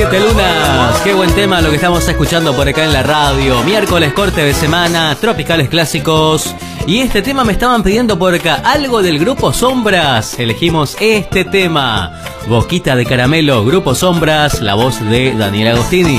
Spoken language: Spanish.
Siete lunas, qué buen tema lo que estamos escuchando por acá en la radio. Miércoles, corte de semana, tropicales clásicos. Y este tema me estaban pidiendo por acá, algo del Grupo Sombras. Elegimos este tema, Boquita de Caramelo, Grupo Sombras, la voz de Daniel Agostini.